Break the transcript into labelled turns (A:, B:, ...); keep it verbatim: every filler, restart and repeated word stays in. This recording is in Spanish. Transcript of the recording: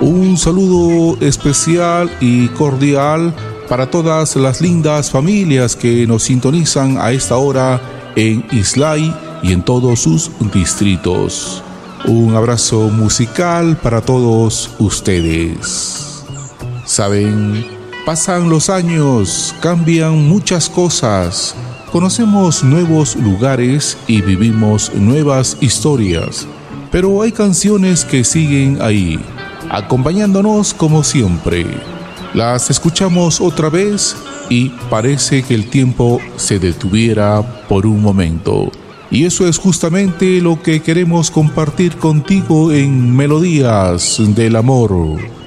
A: Un saludo especial y cordial para todas las lindas familias que nos sintonizan a esta hora en Islay y en todos sus distritos. Un abrazo musical para todos ustedes. Saben, pasan los años, cambian muchas cosas, conocemos nuevos lugares y vivimos nuevas historias, pero hay canciones que siguen ahí, acompañándonos como siempre. Las escuchamos otra vez y parece que el tiempo se detuviera por un momento. Y eso es justamente lo que queremos compartir contigo en Melodías del Amor.